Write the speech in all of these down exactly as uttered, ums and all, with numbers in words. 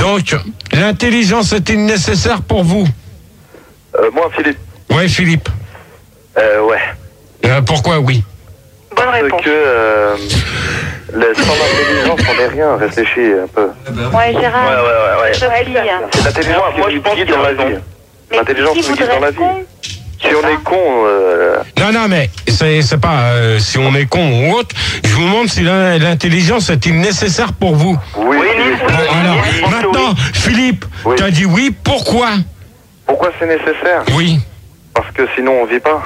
Donc, l'intelligence est-il nécessaire pour vous? euh, Moi, Philippe. Oui, Philippe. Euh, ouais. Euh, pourquoi oui? Bonne Parce réponse. que euh, le, sans l'intelligence, on n'est rien. Réfléchis un peu. Ouais, Gérard. Ouais, ouais, ouais. ouais. Sophie. C'est l'intelligence Moi, moi, qui je pense nous guide qu'il a dans la raison. vie. Mais L'intelligence qui nous guide voudrait dans la être con? vie. Si on est con, euh, Non, non, mais c'est, c'est pas euh, si on est con ou autre. Je vous demande si l'in- l'intelligence est-il nécessaire pour vous? oui. Oui, Philippe. oui. Bon, alors, je pense que maintenant, Philippe, Oui. tu as dit oui, pourquoi? Pourquoi c'est nécessaire? Oui. Parce que sinon, on vit pas.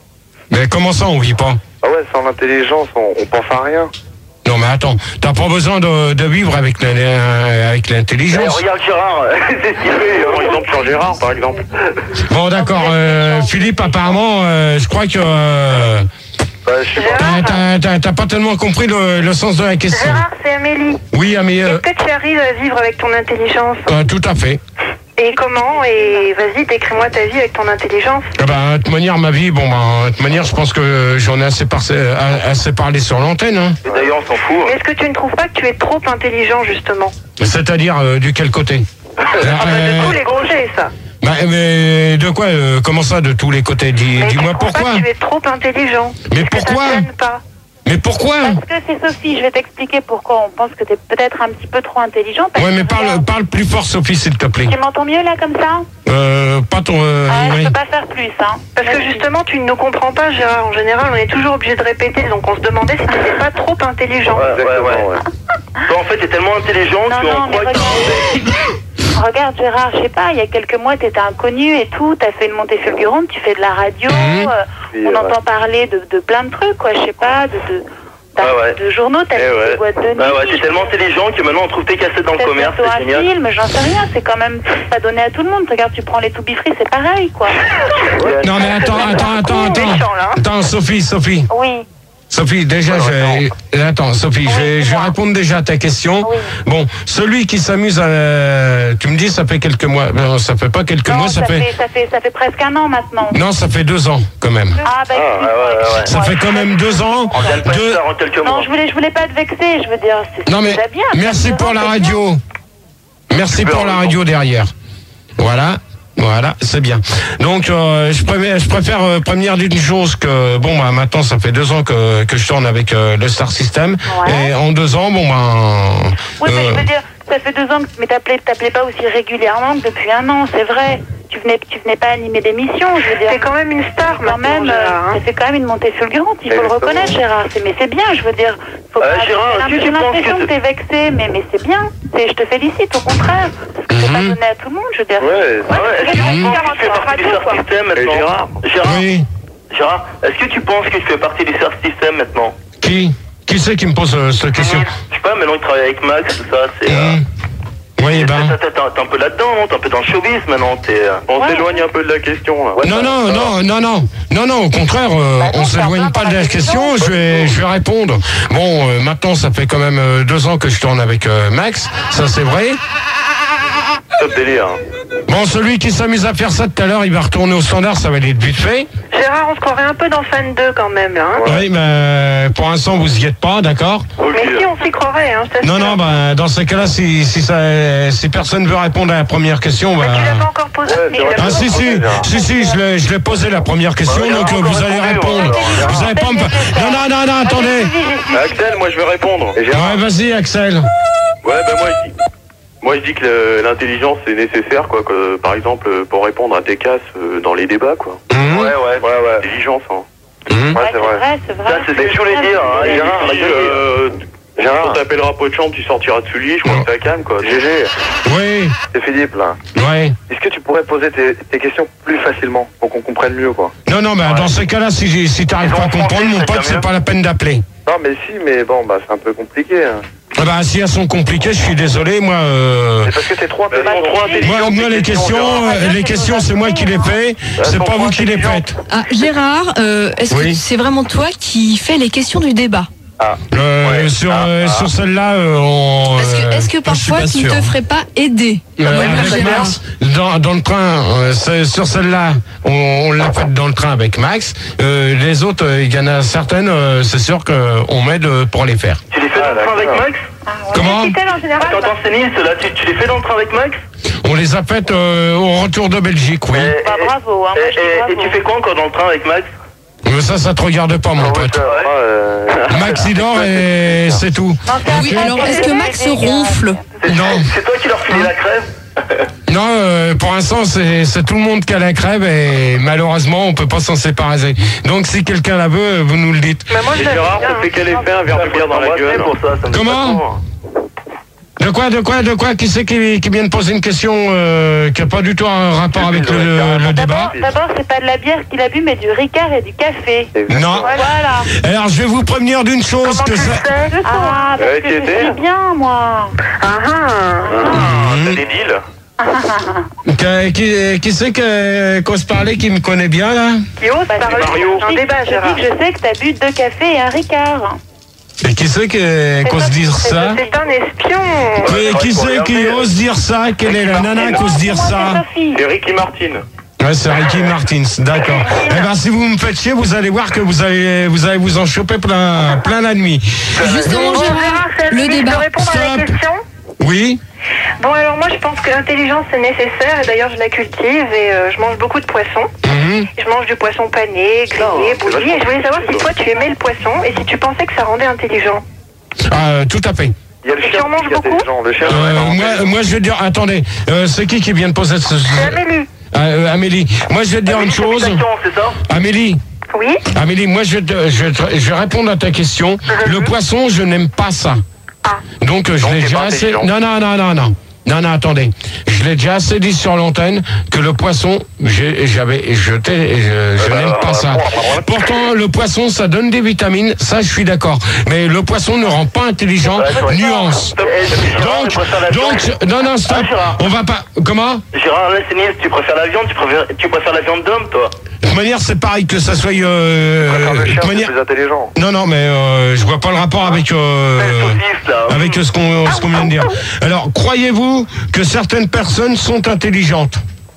Mais comment ça, on vit pas? Ah ouais, sans l'intelligence, on, on pense à rien. Non, mais attends, t'as pas besoin de, de vivre avec, la- la- avec Eh, l'intelligence. regarde Gérard, c'est ce qu'il fait, par exemple, sur Gérard, par exemple. Bon, d'accord, euh, Philippe, apparemment, euh, je crois que euh, Bah, je sais pas. t'as, t'as- t'as- t'as pas tellement compris le, le sens de la question. Gérard, c'est Amélie. Oui, mais euh, Est-ce que tu arrives à vivre avec ton intelligence? euh, tout à fait. Et comment? Et vas-y, décris-moi ta vie avec ton intelligence. Ah bah, de toute manière, ma vie, bon, bah, de toute manière, je pense que j'en ai assez, par- assez parlé sur l'antenne. Hein. Et d'ailleurs, on s'en fout. Mais est-ce que tu ne trouves pas que tu es trop intelligent, justement? C'est-à-dire, euh, du quel côté? Ah bah, Euh, de tous les côtés, ça. bah, mais de quoi euh, Comment ça, de tous les côtés? Dis, Mais dis-moi tu trouves pourquoi. pas que tu es trop intelligent? Mais Est-ce que pourquoi ça te gêne pas? Mais pourquoi? Parce que c'est Sophie, je vais t'expliquer pourquoi on pense que t'es peut-être un petit peu trop intelligent. parce Ouais, mais que parle, regarde, parle plus fort, Sophie, s'il te plaît. Tu m'entends mieux là comme ça? Euh, pas ton... Euh, Ah, oui. je peux pas faire plus, hein. Parce que justement, tu ne nous comprends pas, Gérard. En général, on est toujours obligé de répéter. Donc, on se demandait si tu n'étais pas trop intelligent. Ouais, ouais, ouais. ouais. Toi, en fait, t'es tellement intelligent Non, qu'on non, mais croit que regarde. Regarde Gérard, je sais pas, il y a quelques mois t'étais inconnu et tout, t'as fait une montée fulgurante, tu fais de la radio, Mhm. euh, Puis, on euh, entend parler de, de plein de trucs, quoi, je sais pas, de, de, t'as- Ouais, ouais. de journaux, t'as Eh fait ouais. des boîtes de nuit. Bah ouais, t'es tellement intelligent que maintenant on trouve tes cassettes dans le peut-être commerce, bientôt c'est un génial. film, j'en sais rien, c'est quand même pas donné à tout le monde. Regarde, tu prends les to be free, c'est pareil, quoi. Non, mais attends, attends, attends, attends. Méchant, là, hein. Attends, Sophie, Sophie. Oui, Sophie, déjà, je vais... Attends, Sophie, je, vais, je vais répondre déjà à ta question. Oui. Bon, celui qui s'amuse à... Tu me dis, ça fait quelques mois. Non, ça fait pas quelques non, mois, ça, ça fait... fait, ça fait ça fait presque un an maintenant. Non, ça fait deux ans, quand même. Ah bah Ah, excuse-moi, ouais, ouais, ouais. excuse-moi. Ça fait quand même deux ans. On gagne pas Deux- ça en quelques Non, mois. je voulais je voulais pas te vexer, je veux dire, c'est Non, mais c'est déjà bien. merci pour la c'est radio. Merci Super, pour la raison. radio derrière. Voilà. Voilà, c'est bien. Donc, euh, je préfère, je préfère euh, prévenir d'une chose que, bon, bah, maintenant, ça fait deux ans que, que je tourne avec euh, le Star System. Ouais. Et en deux ans, bon, ben... Oui, mais euh, je veux dire, ça fait deux ans que mais t'appelais, t'appelais pas aussi régulièrement que depuis un an, c'est vrai. Tu venais, tu venais pas animer d'émission, je veux dire. T'es quand même une star, Quand maintenant, même, Gérard, euh, hein. ça fait quand même une montée fulgurante, il faut le Exactement. reconnaître, Gérard. C'est, mais c'est bien, je veux dire. Faut Euh, pas- Gérard, j'ai est-ce que tu penses l'impression que- que t'es vexé, mais, mais c'est bien. C'est, je te félicite, au contraire. Parce que c'est pas Mhm. donné à tout le monde, je veux dire. Ouais, Ah ouais, est-ce que tu Mhm. penses que tu fais partie du Star System maintenant? Gérard, Gérard, oui. Gérard, est-ce que tu penses que tu fais partie du Star System maintenant? Qui Qui c'est qui me pose euh, cette question? Je sais pas, maintenant il travaille avec Max, tout ça, c'est... euh, Mhm. Oui, ben... T'es t'es- t'es un peu là-dedans, non? T'es un peu dans le showbiz maintenant, t'es... euh, On Ouais. s'éloigne un peu de la question, là. Non, non, non, non, non, non, non, au contraire, euh, Bah non, on ça s'éloigne va pas par de la la question, je vais, je vais répondre. Bon, euh, maintenant, ça fait quand même euh, deux ans que je tourne avec euh, Max, ça c'est vrai. Top délire. hein. Bon, celui qui s'amuse à faire ça tout à l'heure, il va retourner au standard, ça va aller vite fait. Gérard, on se croirait un peu dans Fan deux quand même, là. Hein. Oui, mais pour l'instant, vous y êtes pas, d'accord? Ok. Mais si, on s'y croirait, hein, je t'assure. Non, non, bah, dans ces cas-là, si, si, ça, si personne veut répondre à la première question, bah... Mais tu l'as pas encore posé. Ouais, mais c'est il vrai. l'a Ah pas si encore si, posé. si si, je l'ai, je l'ai posé la première question, Ouais, donc Gérard, euh, vous on allez va répondre. répondre, alors. Vous allez pas me... Non, non, non, non, attendez. Axel, moi je vais répondre. Et Gérard. Ouais, vas-y, Axel. Ouais, bah moi je dis, moi je dis que le- l'intelligence c'est nécessaire, quoi. Que, par exemple, pour répondre à tes casses euh, dans les débats, quoi. Mhm. Ouais, ouais, ouais, ouais. L'intelligence, hein. Mhm. Ouais, Ouais, c'est vrai. c'est vrai. Ça, c'est ce que je voulais dire, hein, c'est vrai. Gérard. Gérard, euh, Gérard, quand t'appelleras pot de chambre, tu sortiras de ce lit, je crois que ça calme, quoi. G G, Oui, c'est Philippe, là. ouais. Est-ce que tu pourrais poser tes, tes questions plus facilement, pour qu'on comprenne mieux, quoi? Non, non, mais dans ces cas-là, si, si t'arrives pas à comprendre, mon pote, c'est pas la peine d'appeler. Non, mais si, mais bon, bah c'est un peu compliqué, hein. Ah bah, si elles sont compliquées, je suis désolé, moi... Euh... C'est parce que t'es trop Elles sont trop intelligentes. Moi, moi, les questions, euh, les questions, c'est moi qui les fais, c'est pas vous qui les faites. Ah, Gérard, euh, est-ce Oui. que c'est vraiment toi qui fais les questions du débat? Euh, Ouais. sur, Ah, euh, ah. sur celle-là, euh, on... Est-ce que, euh, est-ce que parfois tu ne te ferais pas aider? Euh, Ouais, avec Gérard. Max, dans, dans le train, euh, c'est- sur celle-là, on, on l'a faite dans le train avec Max. Euh, les autres, euh, il y en a certaines, euh, c'est sûr qu'on m'aide euh, pour les faire. Tu les fais dans le train avec Max? Ah, ouais. Comment? En général, Quand bah... t'enseignes, ceux-là, tu, tu les fais dans le train avec Max? On les a faites euh, au retour de Belgique, oui. Et, bah, bravo, hein, moi, et, je dis et, bravo. et tu fais quoi encore dans le train avec Max? Mais ça, ça te regarde pas, mon pote. Euh... Max, il dort et c'est tout. Non, Oui, alors est-ce que Max ronfle? C'est Non. c'est toi qui leur filais la crève? Non, euh, pour l'instant, c'est c'est tout le monde qui a la crève et malheureusement, on peut pas s'en séparer. Donc, si quelqu'un la veut, vous nous le dites. Mais moi, je Et l'aime Gérard, bien. ça fait quel effet un verre de bière dans la gueule? Pour ça, ça me fait Comment? pas trop. De quoi, de quoi, de quoi? Qui c'est qui, qui vient de poser une question euh, qui n'a pas du tout un rapport avec le, le, le débat? D'abord, d'abord, c'est pas de la bière qu'il a bu, mais du Ricard et du café. Non. Voilà. Alors, je vais vous prévenir d'une chose que ça. Ah, parce Ouais, que tu je étais suis bien, moi. Ah ah. Ah, t'as des deals? Que- qui qui c'est que- qu'on se parlait qui me connaît bien là? Qui ose Bah, parler Mario. en débat, Je Gérard. dis que je sais que t'as bu deux cafés et un Ricard. Et qui c'est que- qu'on se dise ça? C'est un espion. Qui, qui c'est qui ose dire ça? Quelle est la nana qui ose dire Moi, ça? c'est Sophie. C'est Ricky Martin. Ouais, c'est Ricky Martins, d'accord. Eh ben, si vous me faites chier, vous allez voir que vous allez vous allez vous en choper plein plein la nuit. Justement, Bon, Gérard, Gérard, c'est à le lui de débat. répondre à la Stop. question. Oui. Bon, alors moi, je pense que l'intelligence, c'est nécessaire. Et d'ailleurs, je la cultive et euh, je mange beaucoup de poissons. Mhm. Je mange du poisson pané, grillé, bouilli. Et je voulais savoir si toi, tu aimais le poisson et si tu pensais que ça rendait intelligent. Ah, tout à fait. Il y a le Et chien tu en manges qui a des beaucoup gens, le chien. Euh, moi, moi, je vais te dire, attendez, euh, c'est qui qui vient de poser ce... C'est Amélie. Ah, euh, Amélie, moi je vais te dire une chose. C'est ça? Amélie, Oui. Amélie, moi je, te- je, te- je vais répondre à ta question. Le poisson, je n'aime pas ça. Ah. Donc je Donc, l'ai c'est déjà pas assez... intelligent. Non, non, non, non, non. Non, non, attendez. Je l'ai déjà assez dit sur l'antenne que le poisson, j'ai- j'avais jeté, je, je bah, n'aime pas bah, ça. bon, bah, voilà. Pourtant, le poisson, ça donne des vitamines, ça je suis d'accord. Mais le poisson ne rend pas intelligent. Nuance. Donc, donc, non, non, stop. On va pas. Comment? Gérard, là, c'est niais. Tu préfères la viande, tu préfères, tu préfères la viande d'homme, toi? De toute manière, c'est pareil que ça soit. Euh, Préfère le de chien, toute c'est manière. plus intelligent. Non, non, mais euh, je vois pas le rapport avec euh, C'est saucisse, là. avec ce qu'on ce qu'on vient de dire. Alors, croyez-vous que certaines personnes sont intelligentes?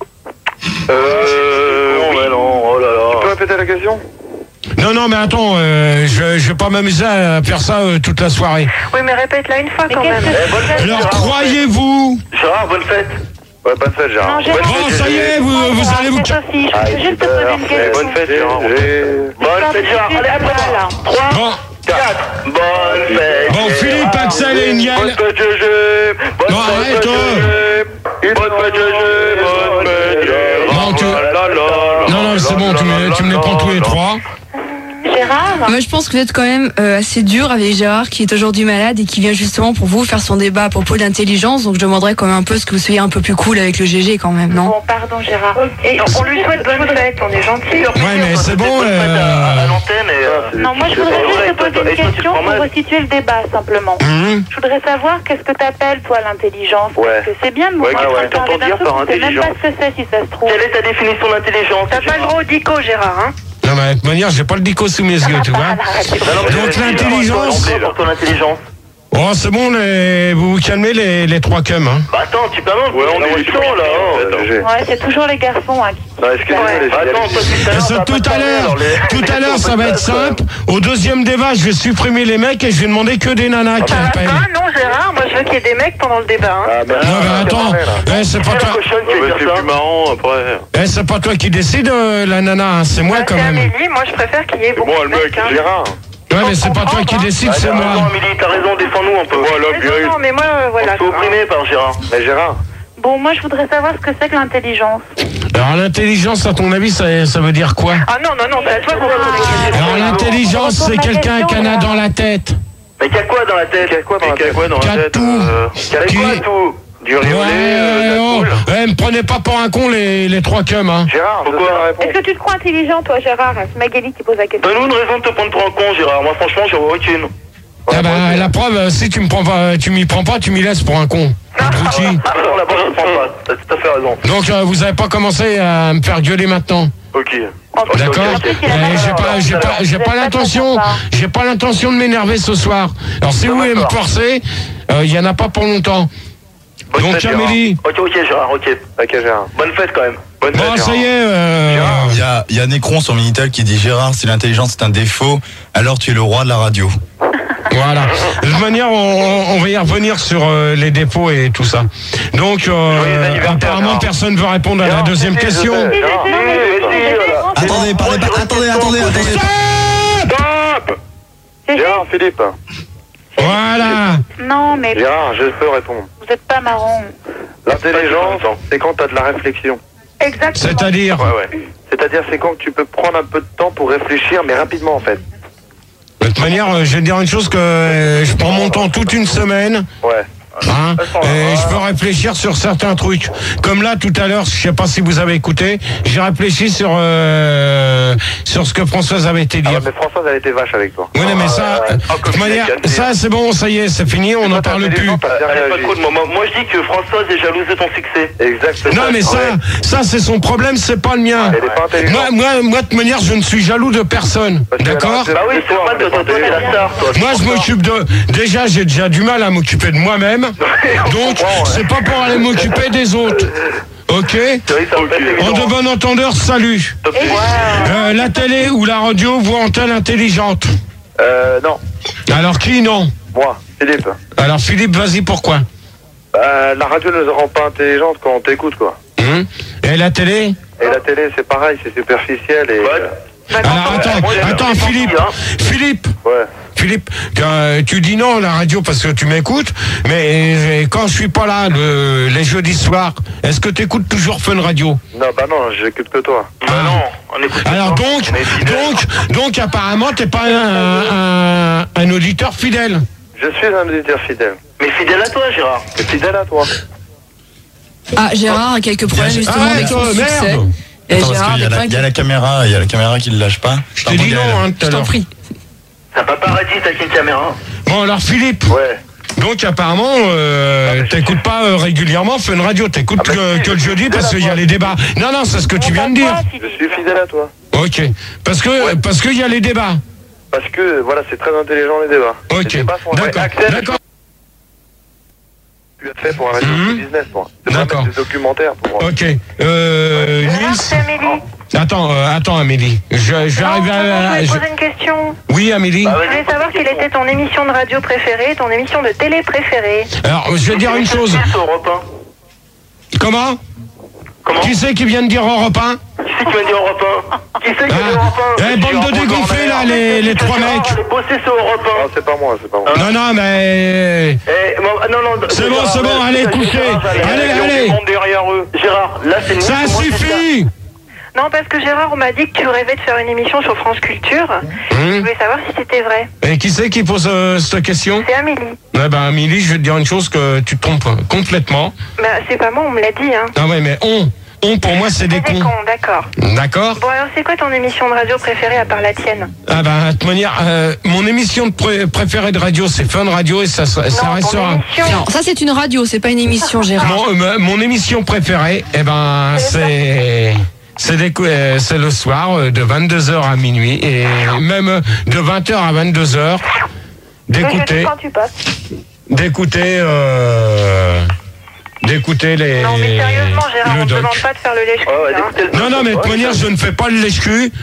Euh. Non, mais non, oh là Tu peux là. répéter la question? Non, non, mais attends, euh, je, je vais pas m'amuser à faire ça euh, toute la soirée. Oui, mais répète-la une fois Mais quand qu'est-ce même. que Eh, bonne fête, Alors, Gérard. croyez-vous? Gérard, bonne fête. Ouais, bonne fête, Gérard. Non, Gérard. Bon, ça y est, vous, vous allez vous. C'est Sophie, je Ah, peux juste te super. poser une Eh, question. bonne fête, Gérard. Bonne fête, Gérard. Allez, après Voilà. moi. trois, Bon, quatre. Bonne fête. bon, Philippe, Axel et Bonne Niel. fête, Gégé. Bonne Non, fête, arrête, Gégé. Bonne fête, Gégé. Bonne fête, Gégé. Bon, tu- La, la, la, Non, non, c'est bon, tu me, tu me les prends tous les trois. Gérard, Moi, je pense que vous êtes quand même euh, assez dur avec Gérard, qui est aujourd'hui malade et qui vient justement pour vous faire son débat à propos d'intelligence. Donc, je demanderais quand même un peu ce que vous soyez un peu plus cool avec le G G quand même, non? bon, pardon, Gérard. Et on lui souhaite bonne fête, on est gentil. Ouais, mais c'est bon. Bonne fête à, à Euh... l'antenne et. euh, Non, moi, je voudrais juste te poser une question pour resituer le débat, simplement. hum, Je voudrais savoir qu'est-ce que t'appelles, toi, l'intelligence. Ouais. Parce que c'est bien de Ouais, montrer ouais, que tu parles t'entends d'un dire truc, par on sait même pas intelligence. ce que c'est, si ça se trouve. Quelle est ta définition d'intelligence? T'as pas le droit au dico, Gérard, hein? Non, mais de toute manière, j'ai pas le dico sous mes yeux, tu vois. Non, non, mais Donc, c'est- l'intelligence- c'est quoi pour ton intelligence? Oh, c'est bon, les... vous vous calmez les, les trois cums, hein. Bah attends, tu peux non, Ouais, on est les les là. oh. Gégé. Ouais, c'est toujours les garçons, hein, qui... Non, excusez-moi, Ouais. les filles, Attends, allez-y. toi, tout à Et l'heure, ça, t'as tout pas à parlé, l'heure, alors, les- tout à l'heure, ça va être simple. Au deuxième débat, je vais supprimer les mecs et je vais demander que des nanas qui À la appellent. fin, non, Gérard, moi je veux qu'il y ait des mecs pendant le débat, hein? Ah, bah, Non, mais c'est attends, pareil, là. eh, c'est pas C'est la toi, cochonne qui Ouais, va bah, c'est dire plus ça. marrant après. eh, c'est pas toi qui décide, euh, la nana, hein, c'est moi Ah, quand c'est même. Amélie, moi je préfère qu'il y ait C'est beaucoup moi, de le mec, mecs, hein. Gérard. Ouais, mais c'est pas toi qui décide, Ouais, c'est t'as raison, moi. Amélie, t'as raison, défends-nous un peu. Voilà, Mais non, non, mais moi, euh, voilà. On se fait opprimer par Gérard. Mais Gérard. Bon, moi, je voudrais savoir ce que c'est que l'intelligence. Alors, l'intelligence, à ton avis, ça, ça veut dire quoi? Ah non, non, non, c'est à toi qu'on va poser la question. Alors, l'intelligence, c'est quelqu'un qui en a dans la tête. Mais qu'il y a quoi dans la tête? Qu'il y a quoi dans la Qu'il y a tête quoi dans Qu'il y la a tête tout. euh, Qu'il y a Qui- quoi tout? Du Ouais, riolet, euh, de la oh, poule. eh, me prenez pas pour un con, les, les trois cums, hein. Gérard, Pourquoi je sais la réponse. Est-ce que tu te crois intelligent, toi, Gérard? C'est Magali qui pose la question. Donne-nous une raison de te prendre pour un con, Gérard. Moi, franchement, j'en vois aucune. Ah bah, la preuve, euh, si tu me prends pas, tu m'y prends pas, tu m'y laisses pour un con. Abruti. Ah, non, là-bas, je prends pas. T'as tout à fait raison. Donc, euh, vous avez pas commencé à me faire gueuler maintenant. Ok. En D'accord. En plus, il a Eh, pas J'ai raison. pas, j'ai pas, j'ai pas l'intention, j'ai pas l'intention de m'énerver ce soir. Alors si vous voulez me forcer, euh, il y en a pas pour longtemps. Bonne Donc fête, Gérard. Amélie. Ok, ok, Gérard, ok. Ok, Gérard. Bonne fête quand même. Bonne fête, Bon, ça Gérard. y est. euh, Il y a, il y a Nécron sur Minitel qui dit Gérard, si l'intelligence est un défaut, alors tu es le roi de la radio. Voilà. De toute manière, on, on va y revenir sur euh, les dépôts et tout ça. Donc, euh, apparemment, personne ne veut répondre à la deuxième question. Attendez, parlez pas. Attendez, attendez, attendez. Stop. Gérard, Philippe. Voilà. Non, mais Gérard, je peux répondre. vous êtes pas marrant. L'intelligence, c'est quand t'as de la réflexion. Exactement. C'est-à-dire Ouais, ouais. C'est-à-dire, c'est quand tu peux prendre un peu de temps pour réfléchir, mais rapidement, en fait. De toute manière, euh, je vais te dire une chose que euh, je prends mon temps toute une semaine. Ouais. Hein, et je peux réfléchir sur certains trucs. Comme là, tout à l'heure, je sais pas si vous avez écouté, j'ai réfléchi sur euh, sur ce que Françoise avait été Ah dire. ouais, mais Françoise, elle était vache avec toi. Oui, non, mais ça, Ah, de comme toute tu manière, l'as calmé, ça hein. c'est bon, ça y est, c'est fini, on n'en parle plus. T'as bien Elle est pas réagi. trop de moment. Moi, je dis que Françoise est jalouse de ton succès. Exactement. Non, mais ça, ça c'est son problème, c'est pas le mien. Elle est pas intelligente. Moi, moi, moi, de toute manière, je ne suis jaloux de personne. Parce qu'elle a D'accord? raté- Bah oui, c'est normal, toi, toi, toi, t'es la star, toi. Moi, je m'occupe de. Déjà, j'ai déjà du mal à m'occuper de moi-même. Donc, c'est pas pour aller m'occuper des autres. Ok? C'est vrai que ça me fait En évident. de bon entendeur, salut. Top. Euh, la télé ou la radio vous rend-elle intelligente? Euh, non. Alors qui non? Moi, Philippe. Alors Philippe, vas-y, pourquoi? Euh, la radio ne se rend pas intelligente quand on t'écoute, quoi. Hum Et la télé? Et la télé, c'est pareil, c'est superficiel et... Ouais. Alors attends, moi, j'ai attends, répondu, Philippe, hein. Philippe, Ouais. Philippe, euh, tu dis non à la radio parce que tu m'écoutes, mais euh, quand je suis pas là le, les jeudis soirs, est-ce que tu écoutes toujours Fun Radio? Non, bah non, j'écoute que toi. Bah non, on écoute. Alors pas. donc, On est fidèles. donc, donc apparemment t'es pas un, un, un auditeur fidèle. Je suis un auditeur fidèle. Mais fidèle à toi, Gérard. Et fidèle à toi. Ah, Gérard a quelques problèmes justement avec Arrête, son oh, succès. merde. Et Attends, parce Gérard qu'il y a n'est la- pas il y a la caméra, il y a la caméra qui le lâche pas. Je t'ai dit non hein, tout Je à t'en l'heure. prie. Ça va pas arrêter avec une caméra. Bon alors Philippe, Ouais. donc apparemment euh, t'écoutes pas euh, régulièrement Fun Radio, t'écoutes Ah, bah, que, si, que le je suis jeudi fidèle parce à qu'il y a toi. les débats. Non non, c'est ce que tu viens de dire. Je suis fidèle à toi. Ok, parce que parce qu'il y a les débats. Parce que, voilà, c'est très intelligent les débats. Les Ok, débats sont d'accord, Axel, d'accord. Tu as fait pour un radio Mhm. business, toi. C'est pas D'accord. mettre des documentaires pour... Ok, euh, Gérard, Nils. c'est Amélie. Attends, euh, attends Amélie. Je, je vais Non, arriver non, à. je voulais je- poser une question. Oui Amélie. Bah, Je voulais savoir quelle était ton émission de radio préférée, ton émission de télé préférée. Alors je vais dire une chose. Sur Europe un. Comment? Comment? Qui c'est qui vient de dire Europe un? Qui c'est qui m'a dit Europe un? Qui c'est qui a dit Ah. Europe un? Eh, bande de dégonflés, là, les- les trois mecs. J'ai bossé sur Europe un. Non, c'est pas moi, c'est pas moi. Non non mais. Eh, bon, non, non, C'est bon, Gérard, c'est bon, là, allez, Gérard, couchez. Gérard, Allez, Gérard, allez. Gérard, derrière eux. Gérard, là c'est mieux Ça que moi, c'est suffit. Non, parce que Gérard, on m'a dit que tu rêvais de faire une émission sur France Culture. Je Hum. voulais savoir si c'était vrai. Et qui c'est qui pose euh, cette question? C'est Amélie. Ouais ben Amélie, je vais te dire une chose que tu te trompes complètement. Bah, c'est pas moi, on me l'a dit, hein. Ah ouais mais on, on pour moi c'est des C'est des cons. cons, d'accord. D'accord? Bon, alors c'est quoi ton émission de radio préférée à part la tienne? Ah ben de toute manière, euh, mon émission de pré- préférée de radio c'est Fun Radio et ça, ça Non, ton restera. émission. Non, ça c'est une radio, c'est pas une émission, Gérard. Mon, euh, mon émission préférée, eh ben c'est c'est des cou- euh, c'est le soir euh, de vingt-deux heures à minuit et même euh, de vingt heures à vingt-deux heures d'écouter quand tu passes. d'écouter euh, d'écouter les Non, mais sérieusement, Gérard, le on te doc. demande pas de faire le lèche-cul, Ouais, ouais, hein. d'écouter le- Non non mais de toute Ouais, manière ça- je ne fais pas le lèche-cul.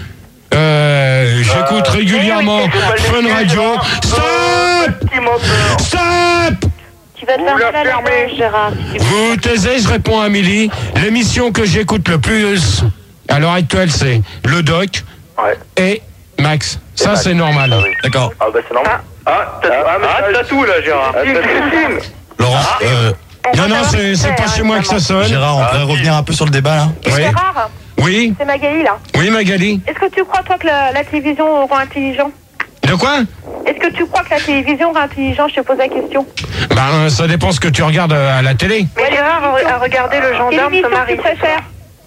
Euh, j'écoute régulièrement oui, c'est pas le Fun lèche-cul, Radio. Gérard. Stop! Petit menteur. Stop! Tu vas te Vous la fermer la fermez. bouche, Gérard. si tu veux. Vous taisez, je réponds à Amélie. L'émission que j'écoute le plus à l'heure actuelle, c'est Le Doc Ouais. et Max. Ça, Max. c'est normal. Ah oui. D'accord. Ah bah c'est normal. Ah, t'as Ah, ah, mais t'as tout là, Gérard. Ah, Film, t'as film, tout. film. Laurent, euh, On Non, va non, savoir c'est qui c'est pas hein, chez moi que ça évidemment. sonne. Gérard, on pourrait revenir un peu sur le débat là. Et Oui. Gérard, Oui, c'est Magali, là. oui, Magali. Est-ce que tu crois, toi, que la, la télévision rend intelligent? De quoi? Est-ce que tu crois que la télévision rend intelligent? Je te pose la question. Ben, ça dépend ce que tu regardes euh, à la télé. Mais Gérard a a regardé le gendarme se marier. tu préfères?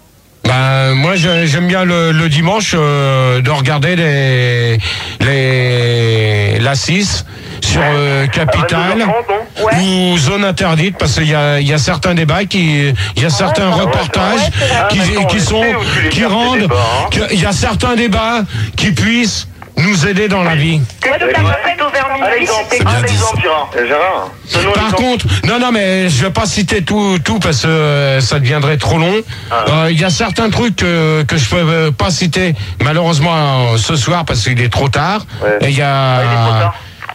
Ben, moi, je- j'aime bien le, le dimanche euh, de regarder les, les, la six sur euh, Capital vingt-deux heures trente, non ou Zone Interdite parce qu'il y a, il y a certains débats qui, il y a certains reportages qui, Ah, maintenant, qui on sont, sait où tu les qui cherches, ces rendent, débats, hein. que- il y a certains débats qui puissent nous aider dans la vie. Ouais, donc, Ouais. plutôt vers Un minuit. exemple, C'est bien un dit, exemple, Gérard. Et Gérard, Donne-nous un Par exemple. contre, non, non, mais je vais pas citer tout, tout parce que euh, ça deviendrait trop long. Euh, Il y a certains trucs que, que je peux euh, pas citer malheureusement euh, ce soir parce qu'il est trop tard. Ouais. Et il y Ah, il est trop a, tard.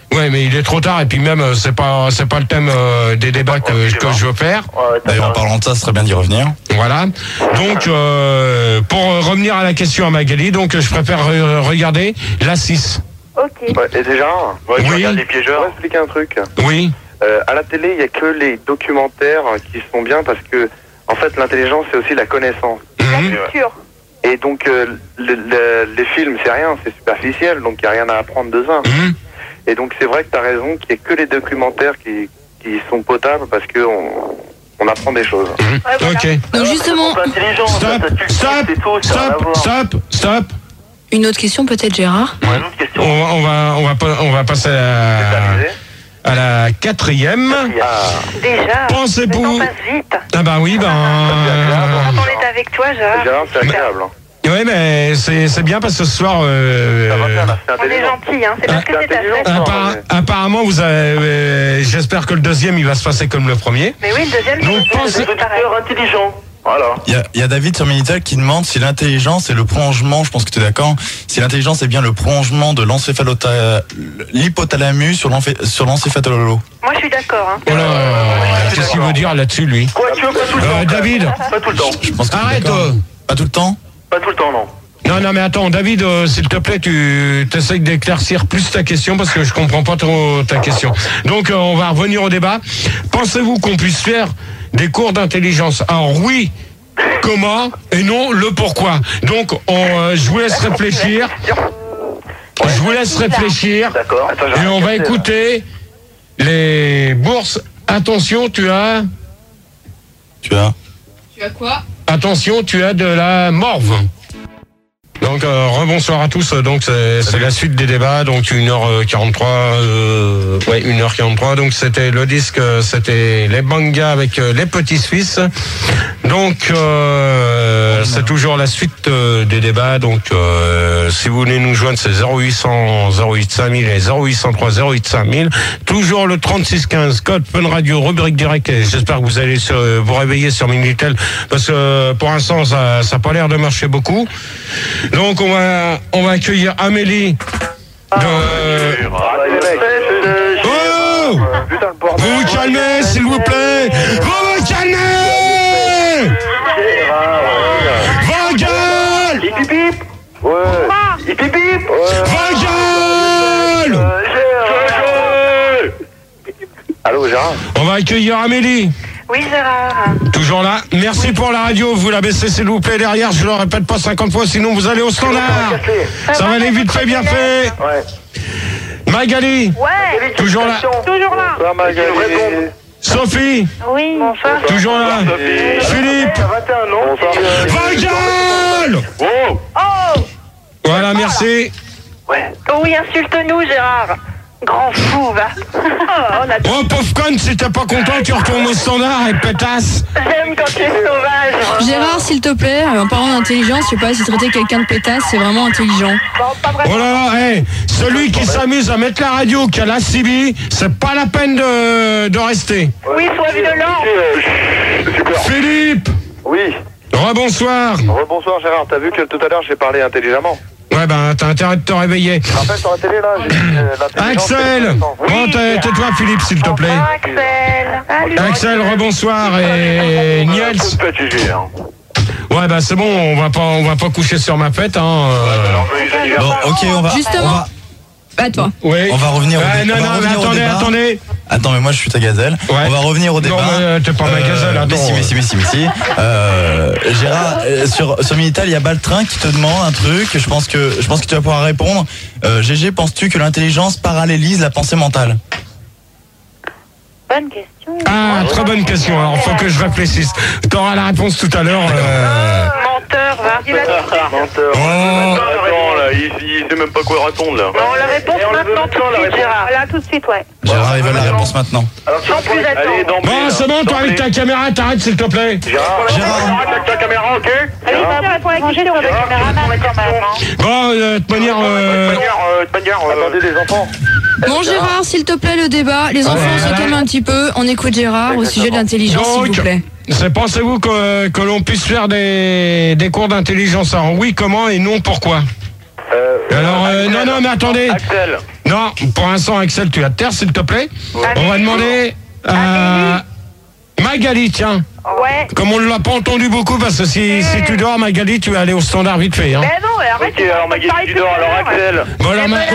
Ouais, mais il est trop tard et puis même euh, c'est pas c'est pas le thème euh, des débats que, que je veux faire. Ouais, D'ailleurs, en parlant de ça, ce serait bien d'y revenir. Voilà. Donc euh, pour revenir à la question à Magali, donc je préfère euh, regarder la six. Ok. Ouais, et déjà, Ouais, tu Oui. regardes les je piégeurs. vais expliquer un truc. Oui. Euh, à la télé, il n'y a que les documentaires qui sont bien parce que, en fait, l'intelligence, c'est aussi la connaissance. Mhm. Sûr. Et donc, euh, le- le- les films, c'est rien, c'est superficiel, donc il n'y a rien à apprendre de ça. Mhm. Et donc, c'est vrai que tu as raison qu'il n'y a que les documentaires qui, qui sont potables parce qu'on on apprend des choses. Mhm. Ouais, voilà. Ok. Donc justement, C'est intelligent, ça, Stop, ça, tu le stop, sais, c'est tout, ça n'a rien à stop, voir. stop, stop. une autre question peut-être, Gérard. Ouais, une autre question. On va, on va, on va, pas- on va passer à C'est la, amusé. à la quatrième. Ah, Déjà. Le Pensez-vous... temps passe vite. Ah bah oui, ben... Quand on est avec toi, Gérard. Gérard, c'est agréable. hein. Oui, mais c'est c'est bien parce que ce soir... euh, Ça va faire, là, c'est On est intelligent. gentil, hein. C'est parce que Ah, c'est ta intelligent. fête. appara- ouais. apparemment, vous avez... euh, j'espère que le deuxième, il va se passer comme le premier. Mais oui, le deuxième, Donc, c'est pensez- c'est pareil. Auditeur intelligent. Voilà. Il y a, il y a David sur Minitel qui demande si l'intelligence est le prolongement, je pense que tu es d'accord, si l'intelligence est bien le prolongement de l'encéphalota- l'hypothalamus sur l'enphé- sur l'encéphalolo. Moi, je suis d'accord, hein. Oh là, euh, qu'est-ce qu'il veut dire là-dessus, lui? Quoi, tu veux pas tout le Euh, temps David, Pas tout le temps. Je pense que tu es arrête d'accord. euh. Pas tout le temps. Pas tout le temps, non. Non, non, mais attends, David, euh, s'il te plaît, tu essayes d'éclaircir plus ta question parce que je comprends pas trop ta question. Donc, euh, on va revenir au débat. Pensez-vous qu'on puisse faire des cours d'intelligence? Alors oui, comment et non le pourquoi. Donc, on, euh, je vous laisse réfléchir. Je vous laisse réfléchir D'accord. Attends, et on va écouter les bourses. Attention, tu as... Tu as. Tu as quoi? Attention, tu as de la morve. Donc euh, rebonsoir à tous. Donc c'est c'est la suite des débats. Donc une heure quarante-trois. Euh, ouais, une heure quarante-trois. Donc c'était le disque, euh, c'était les Bangas avec euh, les Petits Suisses. Donc euh, c'est toujours la suite euh, des débats. Donc euh, si vous voulez nous joindre, c'est zéro huit cent zéro huit cinq mille et zéro huit cent trois zéro huit cinq mille. Toujours le trente-six quinze code Fun Radio rubrique direct. Et j'espère que vous allez se, vous réveiller sur Minitel parce que euh, pour l'instant ça ça a pas l'air de marcher beaucoup. Donc on va on va accueillir Amélie de... Oh, Putain, le bordel. vous vous calmez s'il vous plaît. Vous vous calmez. Vos gueules. Hip hip hip. Ouais. Hip hip hip. Vos gueules. Allô, Gérard? On va accueillir Amélie. Oui, Gérard. Toujours là. Merci pour la radio. Vous la baissez s'il vous plaît derrière. Je le répète pas cinquante fois, sinon vous allez au standard. Ça va aller vite fait, bien fait. Ouais. Magali. Ouais. Toujours là. Toujours là. Bonsoir, Magali. Sophie. Oui. Bonsoir. Toujours là. Philippe. vingt et un ans. Bonsoir. Vos gueules. Oh. Oh. Voilà, merci. Oh oui, insulte-nous, Gérard. Grand fou, va. Oh, on a Oh, pauvre conne, si t'es pas content, tu retournes au standard et pétasse. J'aime quand tu es sauvage. Gérard, s'il te plaît, euh, en parlant d'intelligence, je sais pas si traiter quelqu'un de pétasse, c'est vraiment intelligent. bon, pas vraiment. Oh là là, hey, celui qui s'amuse à mettre la radio, qui a la C B, c'est pas la peine de, de rester. Oui, sois violent. Super. Philippe. Oui. Rebonsoir. Rebonsoir, Gérard. T'as vu que tout à l'heure, j'ai parlé intelligemment? Ouais, ben, t'as intérêt de te réveiller. Tu te rappelles sur la télé, là? J'ai dit, euh, l'intelligence, c'est Axel. intéressant. Bon, tais- tais-toi, Philippe, s'il te plaît. Bonsoir, Axel. Salut. Axel, rebonsoir. Et Niels. Pas de G G, hein. Ouais, bah, c'est bon, on va pas, on va pas coucher sur ma fête, hein. euh. Bon, ok, on va. Justement. On va, À toi. Oui. on va revenir au, Ouais, dé- non, on va non, mais revenir au attendez, débat. attendez. Attends, mais moi je suis ta gazelle. Ouais. On va revenir au débat. Non, mais euh, t'es pas ma gazelle, attends. Mais si, mais si, mais si, mais si. Euh, Gérard, euh, sur, sur Minitel, il y a Baltrin qui te demande un truc. Je pense que, je pense que tu vas pouvoir répondre. Euh, G G, penses-tu que l'intelligence parallélise la pensée mentale? Bonne question. Ah, très bonne question. Alors, faut que je réfléchisse. T'auras la réponse tout à l'heure. euh. Menteur, va. Dis-la tout de suite. Menteur. Oh. Attends, là, il, il sait même pas quoi répondre, là. Bon, la réponse maintenant, tout de suite, Gérard. Là, tout de suite, ouais. Gérard, il veut la réponse maintenant. Alors, tu Sans plus attendre. Allez, d'emblée. Bon, là. c'est bon, toi avec ta caméra, t'arrêtes s'il te plaît. Gérard, Gérard. arrête avec ta caméra, ok? Allez, va répondre à la question avec le caméraman quand même. hein. Bon, euh, de toute manière, euh, De manière, euh, de manière, euh, attendez, les enfants. Bon, Gérard, s'il te plaît, le débat. Les enfants Ouais. se calment un petit peu. On écoute Gérard au sujet de l'intelligence, s'il vous donc, plaît. c'est pensez-vous que, que l'on puisse faire des, des cours d'intelligence? Alors oui, comment et non, pourquoi? Euh, Alors, euh, non, non, mais attendez. Axel. Non, pour l'instant, Axel, tu vas te taire, s'il te plaît. On va demander à Magali, tiens. Ouais. Comme on ne l'a pas entendu beaucoup, parce que si, si tu dors, Magali, tu vas aller au standard vite fait. Hein. Mais non, arrête. Ok, alors Magali, tu dors, alors Axel. Bon, alors, Ma-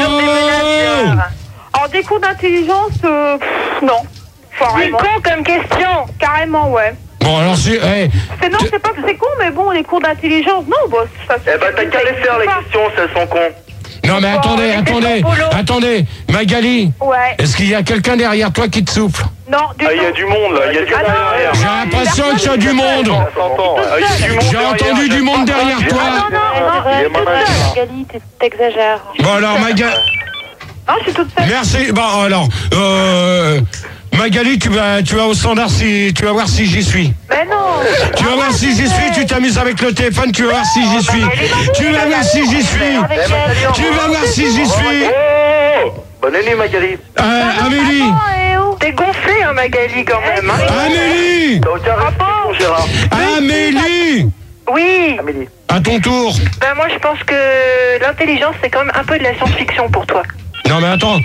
oh Alors, des cours d'intelligence, euh, pff, non. C'est con comme question. Carrément, ouais. Bon, alors, si, hey, C'est non, c'est pas que c'est con, mais bon, les cours d'intelligence, non, bon, ça Eh ben, t'as qu'à les faire, les questions, si elles sont cons. non, mais attendez, avec des attendez, tampolos. attendez, Magali, Ouais. est-ce qu'il y a quelqu'un derrière toi qui te souffle? Non, du Ah, il y a tout. du monde là, il y a du Ah monde non, derrière. J'ai l'impression qu'il y a du monde. Ça s'entend. Ah, il y a du monde J'ai derrière, entendu du monde derrière Ah toi. non, non, non. Il est malade. Magali, t'es- t'exagères. Bon, alors, Magali, Non, je suis toute seule. merci. Bon, alors, euh, Magali, tu vas, tu vas au standard si, tu vas voir si j'y suis. Mais non. Tu vas voir si j'y suis, tu t'amuses avec le téléphone, tu vas voir si j'y suis. Tu vas voir si j'y suis. Avec elle. Tu vas voir si j'y suis. Oh, bonne nuit, Magali. Euh, Amélie, T'es gonflé, hein, Magali, quand même. Hein. Amélie, T'as aucun respect pour Gérard. Amélie, Oui. Amélie. à ton tour. Ben, moi, je pense que l'intelligence, c'est quand même un peu de la science-fiction pour toi. Non mais attends.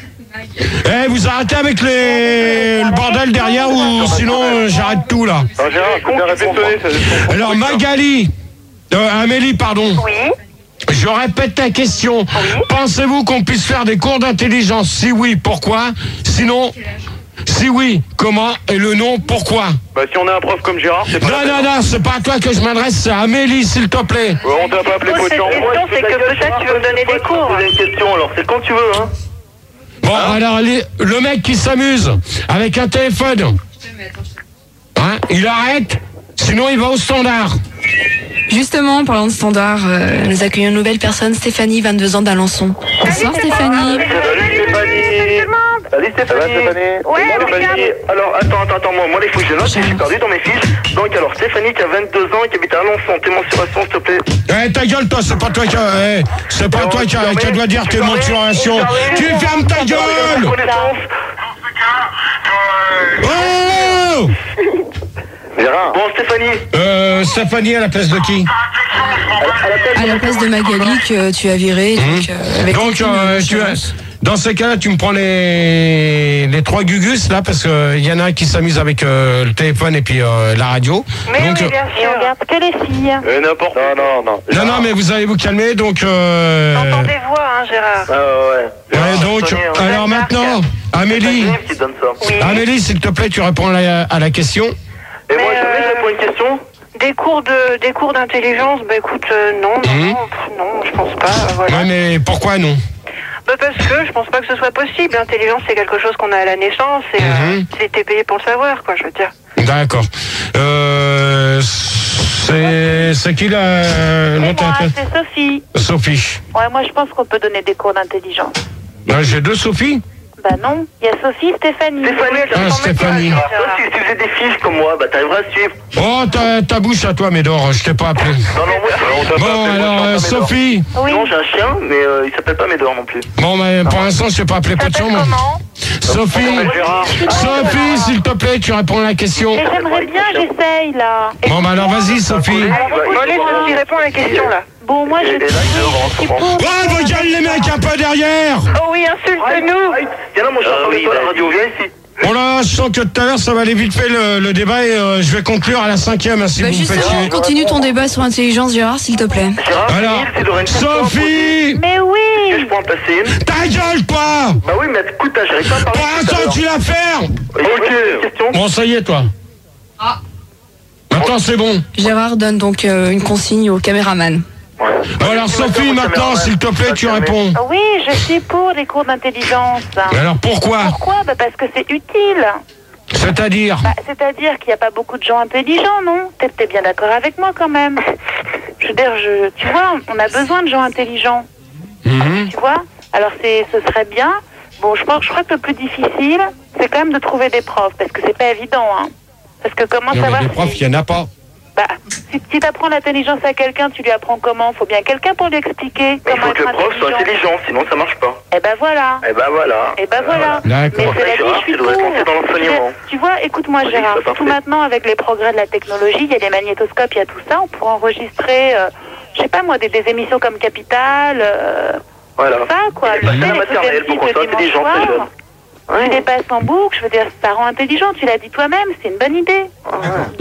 Eh, vous arrêtez avec les... le bordel derrière ou sinon euh, j'arrête tout là. Non, Gérard, faut bien répéter, ça ça- Alors Magali, euh, Amélie, pardon. Oui. Je répète ta question. Pensez-vous qu'on puisse faire des cours d'intelligence? Si oui, pourquoi? Sinon, si oui, comment? Et le nom, pourquoi? Bah, si on a un prof comme Gérard, c'est pas. Non, non, non, c'est pas à toi que je m'adresse, c'est à Amélie, s'il te plaît. Ouais, on t'a pas appelé Pose cette potent. question, c'est que peut-être tu veux me donner des cours. Poser une question, alors c'est quand tu veux, hein. Bon, alors, les- le mec qui s'amuse avec un téléphone, hein, il arrête, sinon il va au standard. Justement, en parlant de standard, euh, nous accueillons une nouvelle personne, Stéphanie, vingt-deux ans d'Alençon. Bonsoir Stéphanie. Salut Stéphanie. Salut Stéphanie. Ouais, Stéphanie. regarde. Alors attends, attends, attends, moi, moi les fous que je note, je suis perdu dans mes fiches. Donc alors Stéphanie qui a vingt-deux ans et qui habite à Alençon, tes mensurations s'il te plaît. Eh, ta gueule, toi, c'est pas toi qui, eh, c'est pas toi qui, qui dois dire tes mensurations. Tu fermes ta gueule! Oh! Gérard. Bon Stéphanie. Euh, Stéphanie à la place de qui? À la place de Magali que tu as viré. Donc, euh, avec Donc, aucune euh, tu as, assurance. dans ces cas-là, tu me prends les, les trois gugus, là, parce qu'il y en a un qui s'amuse avec euh, le téléphone et puis euh, la radio. Mais donc, oui, bien Et on sûr. garde que les filles. Euh, n'importe. Non, non, non. non, non, mais vous allez vous calmer, donc... Euh, T'entends des voix, hein, Gérard. Ah ouais. ouais, donc, Stéphanie, hein. alors maintenant, Amélie, Stéphanie qui te donne ça. Oui. Amélie, s'il te plaît, tu réponds à la, à la question. Et moi Mais, je euh, je réponds une question. Des cours de, des cours d'intelligence, bah écoute, euh, non, non, Mhm. non, pff, non, je pense pas, euh, voilà. Ouais, mais pourquoi non? Bah parce que je pense pas que ce soit possible. L'intelligence, c'est quelque chose qu'on a à la naissance et euh, Mhm. c'est t'es payé pour le savoir, quoi, je veux dire. D'accord. Euh, c'est c'est qui la Et l'autre moi, appelle- c'est Sophie. Sophie. Ouais, moi je pense qu'on peut donner des cours d'intelligence. Ouais, j'ai deux Sophie. Bah non, il y a Sophie, Stéphanie. Stéphanie, Ah, t'as Stéphanie. Toi, si tu faisais des fiches comme moi, bah t'arriveras à suivre. Oh, ta, ta bouche à toi, Médor, je t'ai pas appelé. Non, non, moi, On t'a pas Bon, appelé alors, potent. euh, Sophie. Oui. non, j'ai un chien, mais euh, il s'appelle pas Médor non plus. Bon, mais pour l'instant, je t'ai pas appelé Ça Potion. s'appelle comment? Sophie. Gérard. Sophie, s'il te plaît, tu réponds à la question. Mais j'aimerais bien, j'essaye là. Bon, bah alors, vas-y, Sophie. Bon, allez, je lui réponds à la question, là. Bon, moi je Et- et là, il dort en ce suis moment. pour. Oh, vos gueules, les mecs, un peu derrière. Oh oui, insulte-nous. Viens là, moi je suis en train de toi, la radio, viens ici. Bon, là, je sens que tout à l'heure, ça va aller vite fait le, le débat et euh, je vais conclure à la cinquième, hein, si Bah vous me faites justement, chier. continue ton débat sur l'intelligence, Gérard, s'il te plaît. Gérard, Alors, Philippe, c'est Lorraine Sophie. Mais Est-ce que oui. je peux en passer une? Ta gueule, toi. Bah oui, mais écoute, j'arrive pas à parler. Pour tout à l'instant, l'heure. tu la fermes. Ok. Une question. Bon, ça y est, toi. Ah. Maintenant, c'est bon. Gérard donne donc euh, une consigne au caméraman. Bon, alors, Sophie, maintenant, s'il te plaît, tu réponds. Oui, je suis pour les cours d'intelligence. Alors, pourquoi? Pourquoi? Bah parce que c'est utile. C'est-à-dire? Bah, c'est-à-dire qu'il n'y a pas beaucoup de gens intelligents, non? T'es t'es bien d'accord avec moi quand même. Je veux dire, je, tu vois, on a besoin de gens intelligents. Mhm. Tu vois? Alors c'est, ce serait bien. Bon, je crois, je crois que le plus difficile, c'est quand même de trouver des profs, parce que c'est pas évident, hein. Parce que comment Non, mais savoir des profs, si, il n'y en a pas. bah, si, si tu apprends l'intelligence à quelqu'un, tu lui apprends comment? Faut bien quelqu'un pour lui expliquer Mais il comment faut que être le prof soit intelligent. intelligent, sinon ça marche pas. Eh ben voilà. Et ben voilà. Et ben voilà. D'accord. Mais cela dit, Gérard, je suis tu devrais pour. te lancer dans l'enseignement. Tu vois, écoute-moi Oui, Gérard, c'est parfait. tout maintenant avec les progrès de la technologie, il y a les magnétoscopes, il y a tout ça, on pourrait enregistrer, euh, je sais pas moi, des, des émissions comme Capital, euh, Voilà. Ça, quoi. Il Le est pas fait, la les maternelle trucs pour qu'on soit le dimanche intelligent, soir, c'est jeune. Tu les passes en boucle, je veux dire, ça rend intelligent, tu l'as dit toi-même, c'est une bonne idée.